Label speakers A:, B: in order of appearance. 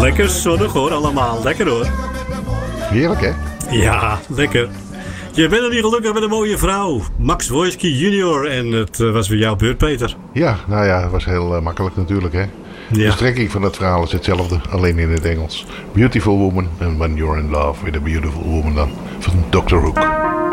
A: Lekker zonnig hoor, allemaal. Lekker hoor.
B: Heerlijk, hè?
A: Ja, lekker. Je bent er niet gelukkig met een mooie vrouw. Max Wojcicki Jr. En het was weer jouw beurt, Peter.
B: Ja, nou ja, het was heel makkelijk natuurlijk, hè?
A: Ja.
B: De strekking van het verhaal is hetzelfde, alleen in het Engels. Beautiful Woman and When You're in Love with a Beautiful Woman dan, van Dr. Hook.